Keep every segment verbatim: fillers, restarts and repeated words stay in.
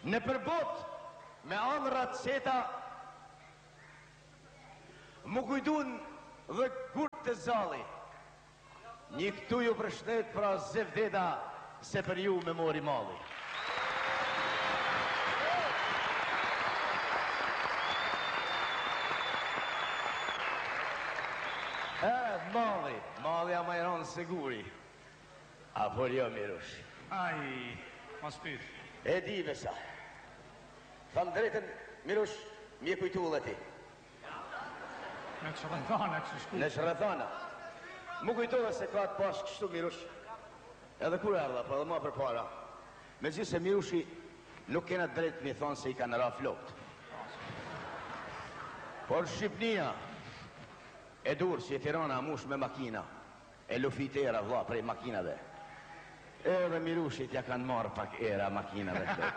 Në përbot me anërat seta më kujdun dhe gurt të zali. Një këtu ju përshnet pra zevdeda se për ju me mori mali. E, mali, mali a majron siguri. Apo jo, Mirush? Aj, mos pyet. E di besa. Tham drejten, Mirush, mi e kujtu dhe ti. Në Shërëthana, kështë shku. Në Shërëthana. Mu kujtu dhe se ka të pas kështu, Mirush. Edhe kur erdha, po edhe ma për para. Me gjithë se Mirushi nuk kena drejt mi thonë se i ka në raf lopt. Por Shqipnia e dur si e Tirana mush me makina, e lufitera vla prej makinave. Edhe Mirushit ja kanë marrë pak era makinave të.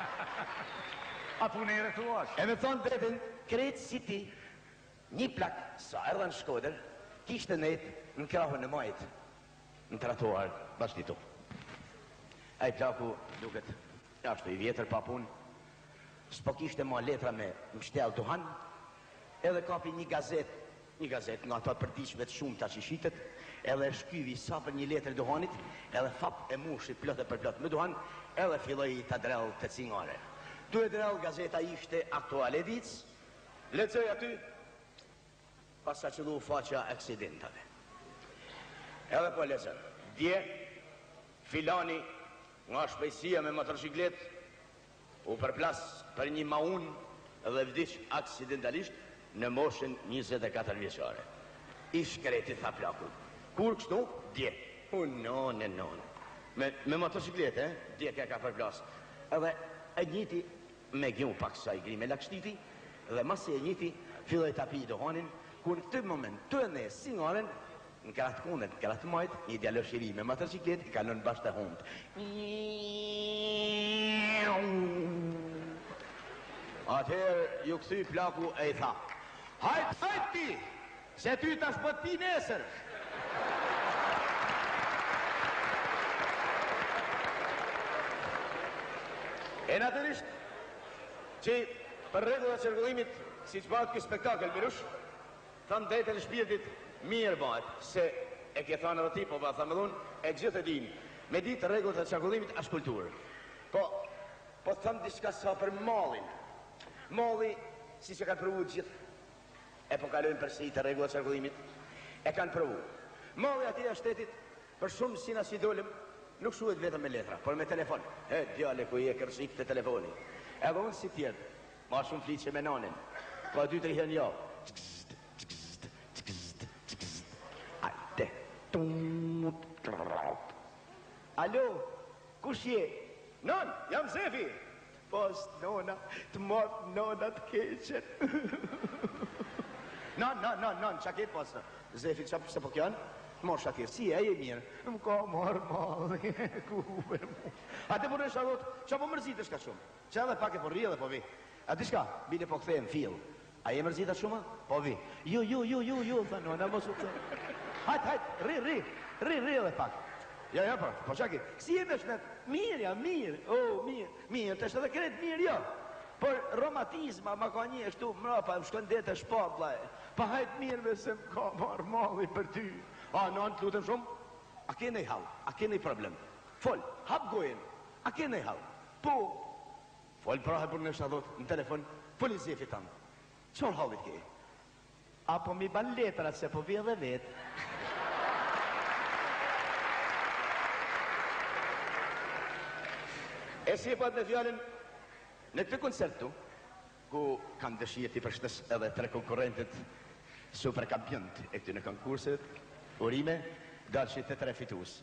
A punë ere të uash? E me thonë drejten, kretë si ti, një plak, sa erdha në Shkodër, kishte nejtë në krahën e majtë, në tratuar, bashkëtu. Ai plaku duket, ashtu i vjetër pa punë, s'po kishte ma letra me mështel të hanë, edhe kapi një gazet, një gazet nga ato përdiqve të shumë të që shitet, edhe shkyvi sa për një letër duhanit, edhe fap e mushi plot e për plot me duhan, edhe filloj të drell të cingare. Tu e drell gazeta ishte aktuale dic, lecoj aty, pasa qëllu faqa aksidentave. Edhe po lecën, dje, filani nga shpejsia me motorciklet, u përplas për një maun dhe vdiq aksidentalisht në moshën njëzet e katër vjeqare. Ish kreti tha plaku. Kur kështu, dje. U nonë, nonë. Me, me motociklet, eh? Dje ke ka përplas. Edhe e njëti me gju pak sa i gri me lakshtiti, dhe masi e njëti filloj të api i dohanin, kur në këtë moment të ne singaren, në karatë kundet, në karatë majtë, një djaloshiri me motociklet, i kalon bashkë të hundë. Atëherë ju këthy plaku e i tha, hajtë, hajtë ti, se ty tash po ti nesër. E natërisht, që për rregullat e qarkullimit, si që bëhet ky spektakël, Mirush, thanë drejtën e shpirtit, mirë bëhet, se e ke thënë edhe ti, po ba thamë dhun, e gjithë e dim, me ditë rregullat e qarkullimit as kulturë. Po, po thamë diçka sa për mallin. Malli, si që kanë provu gjithë, e po kalojnë përsi të rregullat e qarkullimit, e kanë provu. Malli ati e shtetit, për shumë sina si dolem, nuk shuhet vetëm me letra, por me telefon. E, djale ku i e kërshik të telefoni. Edhe unë si tjerë, ma shumë fliqe me nanin, pa dy të rihen jo. Ajde. Alo, kush je? Non, jam Zefi. Post, nona, të mot, nona të keqen. Non, non, non, non, qa ketë postë? Zefi, qa përse po kjanë? Mor Shakir, si e je mirë? Më ka marë malli, kube mu. A te përre shadot, qa po mërzit është ka shumë? Qa edhe pak e po rri edhe po vi. A di shka, bile po këthejmë fil. A je mërzit atë shumë? Po vi. Ju, ju, ju, ju, ju, thë nona, mos u të... Hajt, hajt, ri, ri, ri, ri edhe pak. Ja, ja, po, po Shakir, si e me shnet? Mirë, ja, mirë, o, oh, mirë, mirë, të shtë edhe kretë mirë, jo. Por romatizma ma ka një eshtu mrapa, më shkën dete shpat, laj. Pa hajt mirë me se më ka marë malli për ty. A, në të lutëm shumë? A ke nej hal? A ke nej problem? Fol, hap gojen. A ke nej hal? Po. Fol, prahe për në shadot, në telefon, fol i zefi tanë. Qërë halit ke? Apo mi ban letrat se po vje dhe vetë. E si e pat me fjallin, në këtë koncertu, ku kanë dëshirë të përshtes edhe tre konkurentet super kampionët e këtë në konkurset, urime, dalë të tre fitus.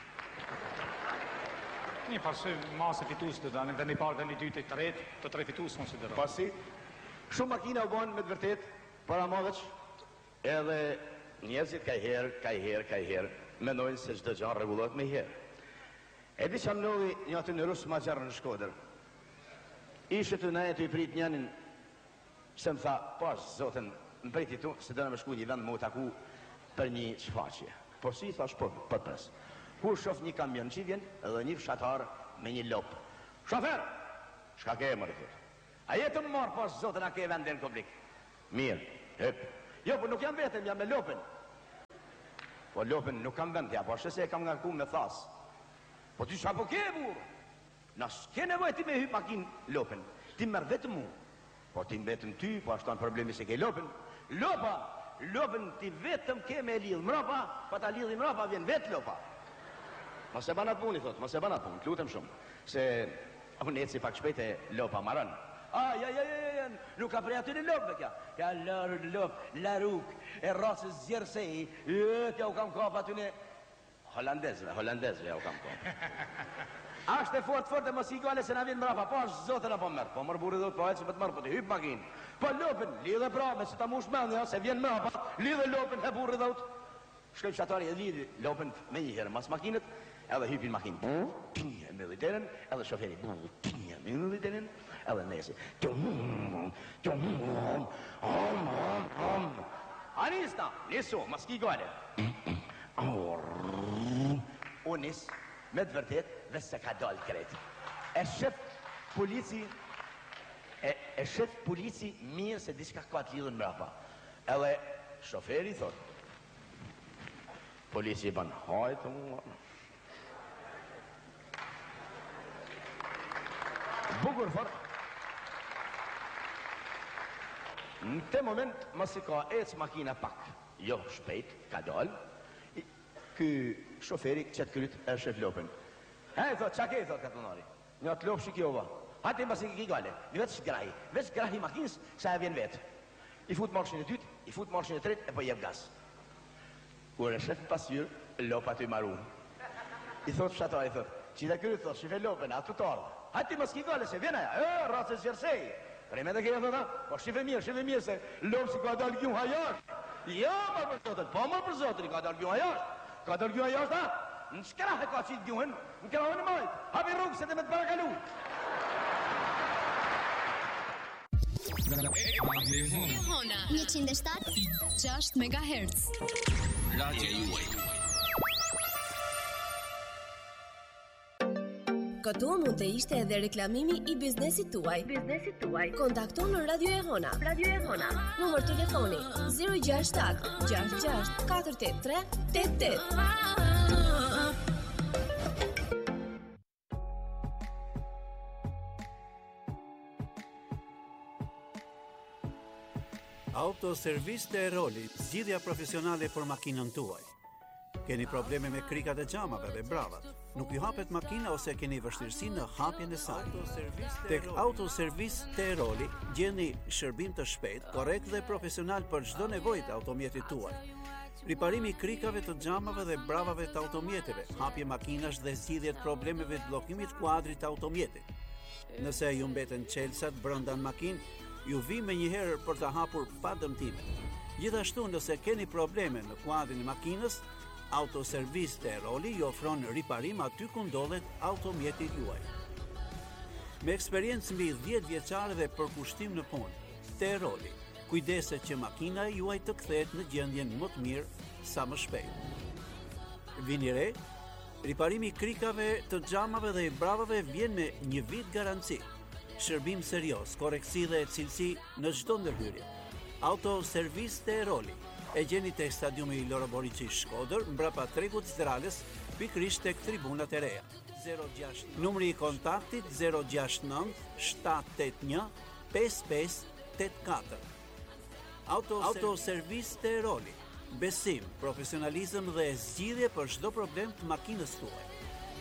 Një farë masë fitus të danë, dhe një parë dhe një dy të të tretë, të tre fitus konsiderojnë. Pasi, shumë makina u banë me të vërtet, para madhëq, edhe njerëzit ka i herë, ka i herë, ka i herë, menojnë se çdo gjë rregullohet me herë. E di që mnovi një aty në rusë ma gjarë në Shkodër. Ishte të naje të i prit njanin, se më tha, pas, zotën, më priti tu, se dëna me shku një vend më u taku për një shfaqje. Po si, thash, po, për pres. Kur shof një kamion që vjen, edhe një fshatar me një lopë. Shofer, Shka ke e mërë, thot. A jetë më marë pas zotën a ke e vendin publik. Mirë, hëp. Jo, po nuk jam vetëm, jam me lopën. Po lopën nuk kam vend, ja, po shëse e kam nga ku me thas. Po ty shka po ke e burë? Na s'ke nevoj ti me hyp makin lopën. Ti mërë vetëm mu. Po ti vetëm ty, po ashton problemi se ke lopën. Lopa, lopën ti vetëm ke me lidhë mrapa, pa ta lidhë mrapa vjen vetë lopa. Mos e banat puni, thot, mos e banat puni, të lutem shumë. Se unë eci pak shpejt e lopa maran. A, ja, ja, ja, ja, nuk ka prej aty në lopë kja. Kja lërë në lopë, laruk, e rasës zjersej, e, kja u kam kap aty në... Holandezve, holandezve ja u kam kap. Ashtë e fort, fort e mos i gale se na vinë mrapa, po ashtë zotën apo mërë. Po mërë buri dhët, po e që për të mërë, po të hypë makinë. Po lopën, lidhe prame, se ta mush mendja, se vjen mrapa, lidhe lopën, e buri dhët. Shkoj fshatari e lidhi lopën me një herë, mas makinët, edhe hypin makinë. Tinja me dhiteren, edhe shoferi. Tinja me dhiteren, edhe nesi. Anisna, nisu, mas ki gale. O nis, me të vërtet, dhe se ka dalë kretë. E shef polici, e, e shef polici mirë se diçka ka të lidhën mrapa. Edhe shoferi thot, polici i ban, hajtë mua. Bukur fort. Në te moment, mësi ka ecë makina pak. Jo, shpejt, ka dalë. Ky shoferi qëtë kryt e shef lopën. He, thot, qa ke, thot, katonari? Një atë lopë shikjova. Hati mësi ki gale, një vetë shgrahi. Vetë shgrahi makinës, sa e vjen vetë. I fut marshin e dytë, i fut marshin e tretë, e po jep gas. Kur e shef pasyrë, lopa të i maru. I thot fshatari, thot, qita kryt, thot, shife lopën, atë të tarë. Hati mësi ki gale, se vjen aja, e, racës gjersej. Prej me të kje, thot, po shife mirë, shife mirë, se lopë si ka dalë gjuha jashtë. Ja, ma për zotën, po ma për zotën, i ka dalë gjuha jashtë. Ka dalë gjuha jashtë, ha? Në shkrah e ka qitë gjuhën, në krahën e majtë. Hapi rrugë se të me të parakalu. njëqind e shtatë e gjashtë megahertz. Radio juaj. Këtu mund të ishte edhe reklamimi i biznesit tuaj. Biznesit tuaj. Kontakto në Radio e Hona. Radio e Hona. Numër telefoni zero gjasht shtat gjasht gjasht katër tetë tre tetë tetë. Autoservis të Eroli, zgjidhja profesionale për makinën tuaj. Keni probleme me krikat e xhamave dhe bravat, nuk ju hapet makina ose keni vështirësi në hapjen e saj. Tek Autoservis të Eroli gjeni shërbim të shpejt, korrekt dhe profesional për çdo nevojë të automjetit tuaj. Riparimi i krikave të xhamave dhe bravave të automjeteve, hapje makinash dhe zgjidhje të problemeve të bllokimit kuadrit të automjetit. Nëse ju mbeten çelësat brenda në makinë, ju vi me njëherë për të hapur pa dëmtime. Gjithashtu, nëse keni probleme në kuadrin e makinës, Autoservis të Eroli ju ofron riparim aty ku ndodhet automjeti juaj. Me eksperiencë mbi dhjetë vjeçare dhe përkushtim në punë, të Eroli, kujdeset që makina juaj të kthehet në gjendjen më të mirë sa më shpejt. Vini re, riparimi i krikave, të xhamave dhe i bravave vjen me një vit garanci. Shërbim serioz, koreksi dhe cilësi në çdo ndërhyrje. Autoservis të Eroli. E gjeni tek stadiumi Loro Boriçi Shkodër, mbrapa tregut Zdralës, pikërisht tek tribunat e reja. Numri i kontaktit zero gjasht nëntë shtat tetë një pesë pesë tetë katër. Autoservis të Eroli. Besim, profesionalizëm dhe zgjidhje për çdo problem të makinës tuaj.